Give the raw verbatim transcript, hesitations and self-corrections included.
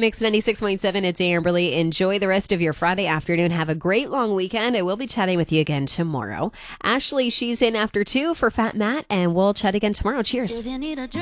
Mix ninety-six point seven, it's Amberly. Enjoy the rest of your Friday afternoon. Have a great long weekend. I will be chatting with you again tomorrow. Ashley, she's in after two for Fat Matt, and we'll chat again tomorrow. Cheers.